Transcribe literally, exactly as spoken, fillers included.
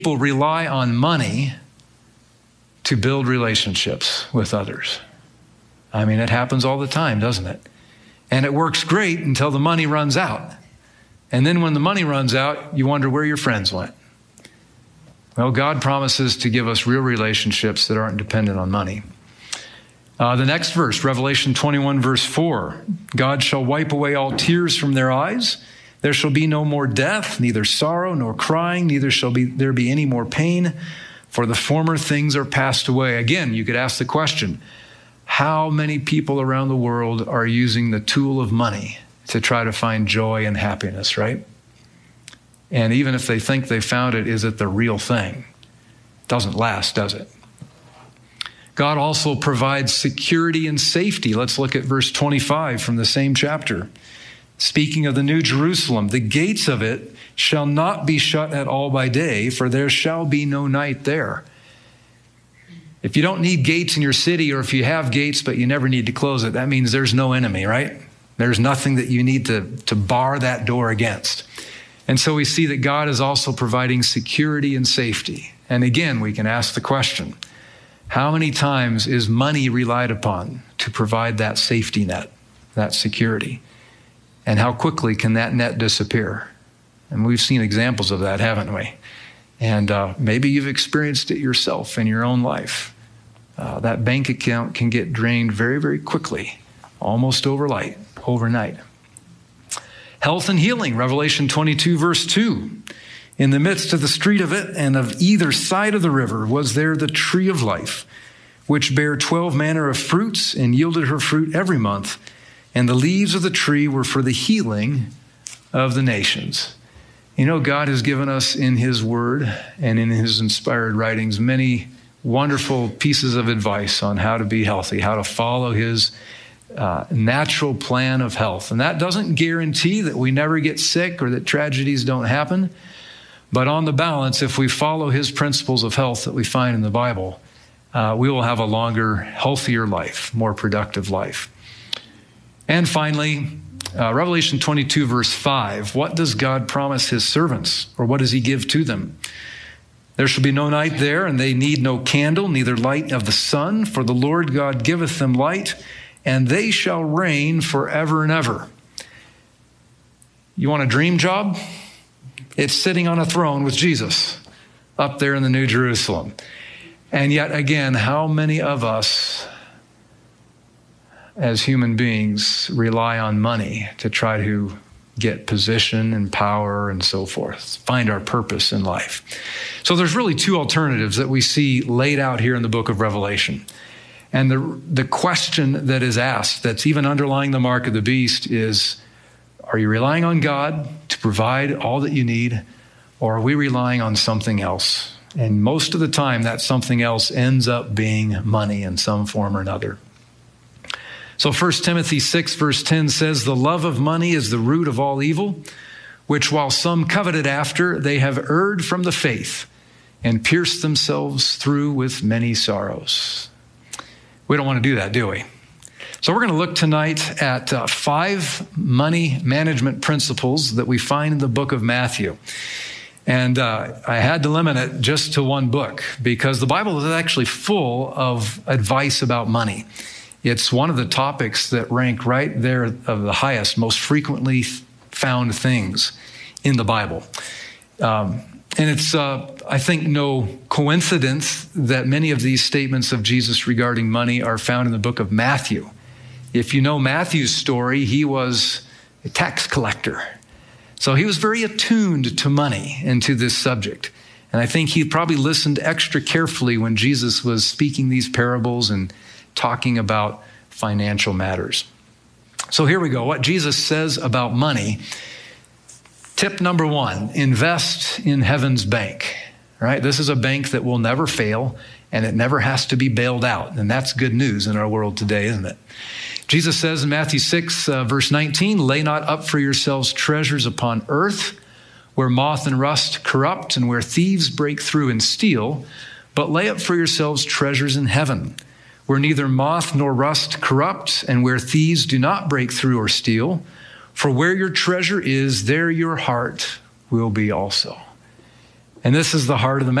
People rely on money to build relationships with others. I mean, it happens all the time, doesn't it? And it works great until the money runs out. And then when the money runs out, you wonder where your friends went. Well, God promises to give us real relationships that aren't dependent on money. Uh, the next verse, Revelation twenty-one, verse four, God shall wipe away all tears from their eyes. There shall be no more death, neither sorrow nor crying, neither shall be there be any more pain, for the former things are passed away. Again, you could ask the question, how many people around the world are using the tool of money to try to find joy and happiness, right? And even if they think they found it, is it the real thing? It doesn't last, does it? God also provides security and safety. Let's look at verse twenty-five from the same chapter. Speaking of the New Jerusalem, the gates of it shall not be shut at all by day, for there shall be no night there. If you don't need gates in your city, or if you have gates but you never need to close it, that means there's no enemy, right? There's nothing that you need to, to bar that door against. And so we see that God is also providing security and safety. And again, we can ask the question, how many times is money relied upon to provide that safety net, that security? And how quickly can that net disappear? And we've seen examples of that, haven't we? And uh, maybe you've experienced it yourself in your own life. Uh, that bank account can get drained very, very quickly, almost overnight. overnight. Health and healing, Revelation twenty-two, verse two. In the midst of the street of it, and of either side of the river, was there the tree of life, which bare twelve manner of fruits, and yielded her fruit every month. And the leaves of the tree were for the healing of the nations. You know, God has given us in his word and in his inspired writings many wonderful pieces of advice on how to be healthy, how to follow his uh, natural plan of health. And that doesn't guarantee that we never get sick or that tragedies don't happen. But on the balance, if we follow his principles of health that we find in the Bible, uh, we will have a longer, healthier life, more productive life. And finally, uh, Revelation twenty-two, verse five, what does God promise his servants, or what does he give to them? There shall be no night there, and they need no candle, neither light of the sun, for the Lord God giveth them light, and they shall reign forever and ever. You want a dream job? It's sitting on a throne with Jesus up there in the New Jerusalem. And yet again, how many of us as human beings rely on money to try to get position and power and so forth, find our purpose in life? So there's really two alternatives that we see laid out here in the book of Revelation. And the, the question that is asked, that's even underlying the mark of the beast, is, are you relying on God to provide all that you need, or are we relying on something else? And most of the time, that something else ends up being money in some form or another. So First Timothy six, verse ten says, the love of money is the root of all evil, which while some coveted after, they have erred from the faith and pierced themselves through with many sorrows. We don't want to do that, do we? So we're going to look tonight at uh, five money management principles that we find in the book of Matthew. And uh, I had to limit it just to one book because the Bible is actually full of advice about money. It's one of the topics that rank right there of the highest, most frequently found things in the Bible. Um, and it's, uh, I think, no coincidence that many of these statements of Jesus regarding money are found in the book of Matthew. If you know Matthew's story, he was a tax collector. So he was very attuned to money and to this subject. And I think he probably listened extra carefully when Jesus was speaking these parables and talking about financial matters. So here we go. What Jesus says about money. Tip number one, invest in heaven's bank. Right? This is a bank that will never fail, and it never has to be bailed out. And that's good news in our world today, isn't it? Jesus says in Matthew six, uh, verse nineteen, lay not up for yourselves treasures upon earth, where moth and rust corrupt, and where thieves break through and steal, but lay up for yourselves treasures in heaven, where neither moth nor rust corrupt, and where thieves do not break through or steal. For where your treasure is, there your heart will be also. And this is the heart of the